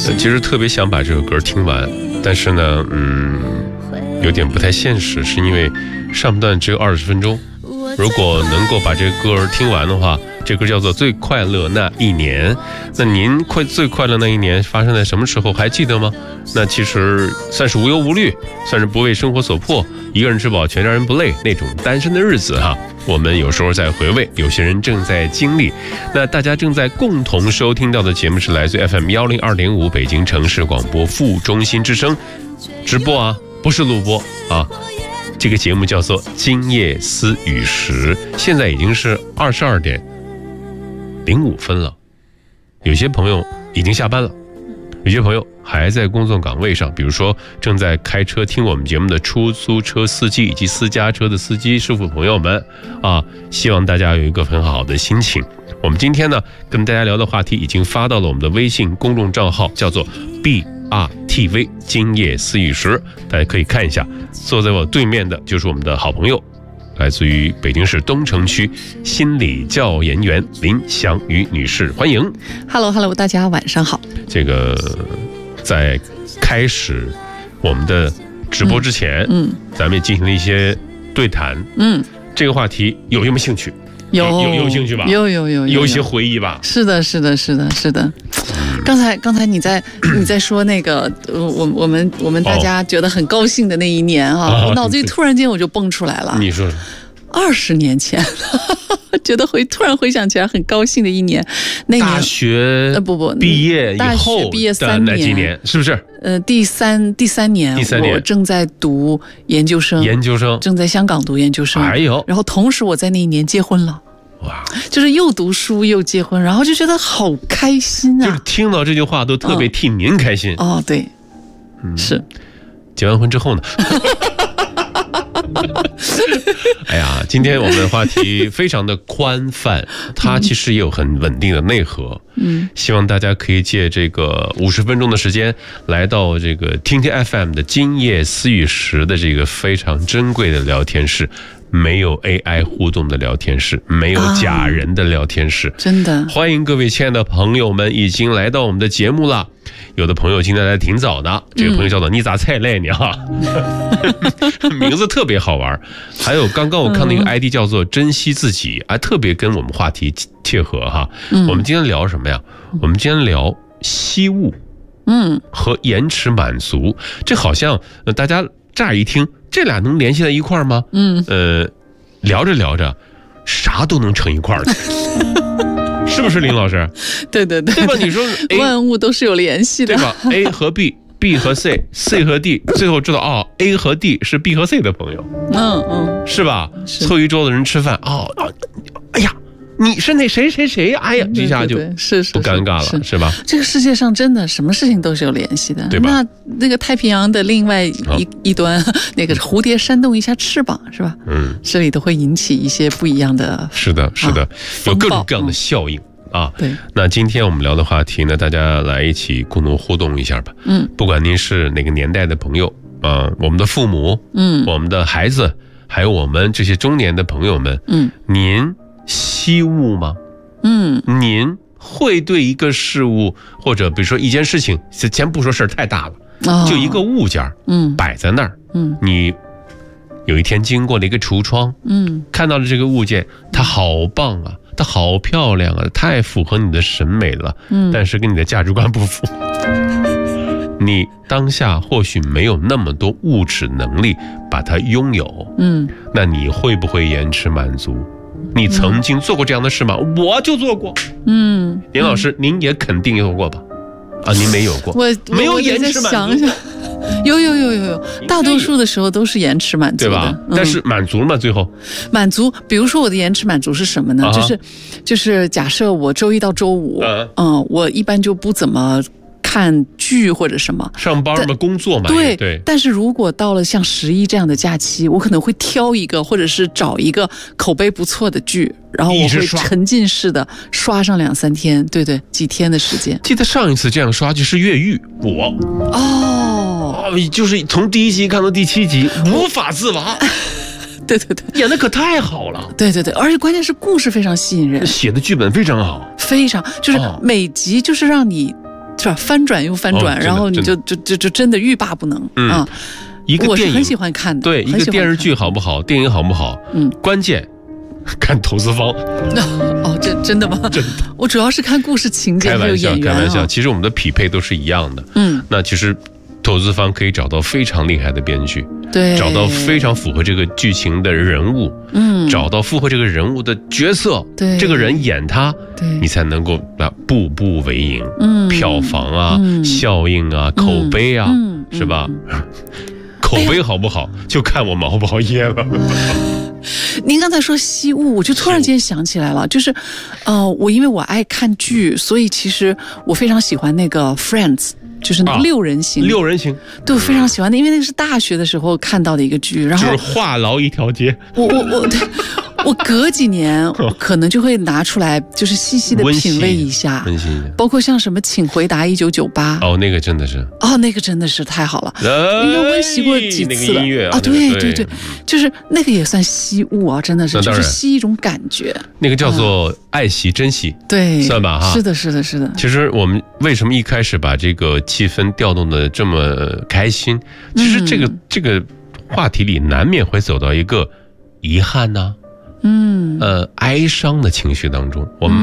其实特别想把这首歌听完，但是呢，有点不太现实，是因为上半段只有20分钟。如果能够把这个歌听完的话，这歌叫做《最快乐那一年》。那您最快乐那一年发生在什么时候？还记得吗？那其实算是无忧无虑，算是不为生活所迫，一个人吃饱全家人不累那种单身的日子哈。我们有时候在回味，有些人正在经历。那大家正在共同收听到的节目是来自 FM102.5 北京城市广播副中心之声直播啊，不是录播啊。这个节目叫做《今夜思雨时》，现在已经是22点05分了。有些朋友已经下班了，有些朋友还在工作岗位上，比如说正在开车听我们节目的出租车司机以及私家车的司机师傅朋友们啊，希望大家有一个很好的心情。我们今天呢跟大家聊的话题已经发到了我们的微信公众账号，叫做 BRTV 今夜思雨时，大家可以看一下。坐在我对面的就是我们的好朋友，来自于北京市东城区心理教研员林祥宇女士，欢迎。 Hello， 大家晚上好。 这个在开始我们的直播之前，咱们也进行了一些对谈，这个话题有没有兴趣？有兴趣吧？有一些回忆吧？ 是的。刚才你在说那个我们大家觉得很高兴的那一年啊，我脑子里突然间我就蹦出来了。 你说 20年前，觉得突然回想起来很高兴的一年。那年大学毕业以后的那几年，是不是？ 第三年，我正在读研究生，正在香港读研究生。然后同时我在那一年结婚了。哇，就是又读书又结婚，然后就觉得好开心啊！ 就是听到这句话都特别替您开心。 哦，对，是。 结完婚之后呢？哎呀，今天我们的话题非常的宽泛，它其实也有很稳定的内核。希望大家可以借这个50分钟的时间，来到这个听听 FM 的今夜思雨时的这个非常珍贵的聊天室。没有 AI 互动的聊天室，没有假人的聊天室， 真的欢迎各位亲爱的朋友们已经来到我们的节目了。有的朋友今天来挺早的，这个朋友叫做你咋菜嘞你哈，名字特别好玩。还有刚刚我看那个 ID 叫做珍惜自己，特别跟我们话题切合哈。我们今天聊什么呀？我们今天聊惜物，和延迟满足。这好像大家乍一听，这俩能联系在一块儿吗？聊着聊着，啥都能成一块儿去，是不是林老师？ 对吧？你说万物都是有联系的， 对吧 ？A 和 B，B 和 C，C 和 D， 最后知道A 和 D 是 B 和 C 的朋友，是吧？凑一桌子人吃饭，哎呀。你是那谁呀？哎呀，这下就不尴尬了，是吧？ 这个世界上真的什么事情都是有联系的， 对吧？ 那个太平洋的另外一端，那个蝴蝶扇动一下翅膀，是吧？这里都会引起一些不一样的。 是的，有各种各样的效应啊。 对。 那今天我们聊的话题呢，大家来一起共同互动一下吧。不管您是哪个年代的朋友我们的父母，我们的孩子，还有我们这些中年的朋友们，您惜物吗？您会对一个事物，或者比如说一件事情，先不说事儿太大了，就一个物件，摆在那儿，你有一天经过了一个橱窗，看到了这个物件，它好棒啊，它好漂亮啊，太符合你的审美了，但是跟你的价值观不符。你当下或许没有那么多物质能力把它拥有，那你会不会延迟满足？你曾经做过这样的事吗？我就做过。林老师，您也肯定有过吧？您没有过。 我没有延迟满足。 有，大多数的时候都是延迟满足的， 对吧？但是满足了吗？最后满足，比如说我的延迟满足是什么呢？就是假设我周一到周五，我一般就不怎么看剧或者什么， 上班嘛，工作嘛，对。 但是如果到了像11这样的假期，我可能会挑一个，或者是找一个口碑不错的剧，然后我会沉浸式的刷上2-3天，对，几天的时间。 记得上一次这样刷剧是越狱，就是从第1集看到第7集，无法自拔。 对， 演的可太好了。 对，而且关键是故事非常吸引人， 写的剧本非常好， 非常就是每集就是让你是吧？翻转又翻转，然后你就真的欲罢不能啊！ 一个电影我是很喜欢看的， 对，一个电视剧好不好，电影好不好，关键看投资方。 哦，真的吗？ 真的， 我主要是看故事情节还有演员。 开玩笑，其实我们的匹配都是一样的。那其实投资方可以找到非常厉害的编剧， 对， 找到非常符合这个剧情的人物，找到符合这个人物的角色， 对， 这个人演他， 对， 你才能够步步为营，票房啊，效应啊，口碑啊，是吧？口碑好不好，就看我熬不熬夜了。 您刚才说西物，我就突然间想起来了，就是因为我爱看剧，所以其实我非常喜欢那个 Friends， 就是那个6人行，对，我非常喜欢的，因为那个是大学的时候看到的一个剧，然后就是话痨一条街。 我隔几年可能就会拿出来，就是细细的品味一下， 温馨， 包括像什么《请回答1998》。 哦，那个真的是， 那个真的是太好了，应该温习过几次了。 那个音乐对，就是那个也算惜物啊，真的是，就是惜一种感觉。 那个叫做爱惜珍惜， 对， 算吧哈。 是的。 其实我们为什么一开始把这个气氛调动的这么开心？其实这个话题里难免会走到一个遗憾呐，哀伤的情绪当中，我们